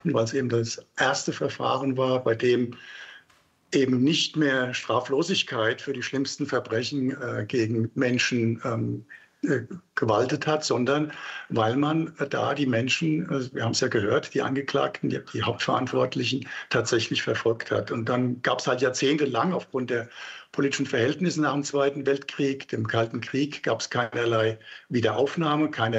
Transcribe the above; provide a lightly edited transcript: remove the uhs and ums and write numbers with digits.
weil es eben das erste Verfahren war, bei dem eben nicht mehr Straflosigkeit für die schlimmsten Verbrechen gegen Menschen gewaltet hat, sondern weil man da die Menschen, wir haben es ja gehört, die Angeklagten, die Hauptverantwortlichen tatsächlich verfolgt hat. Und dann gab es halt jahrzehntelang aufgrund der politischen Verhältnisse nach dem Zweiten Weltkrieg, dem Kalten Krieg, gab es keinerlei Wiederaufnahme, keine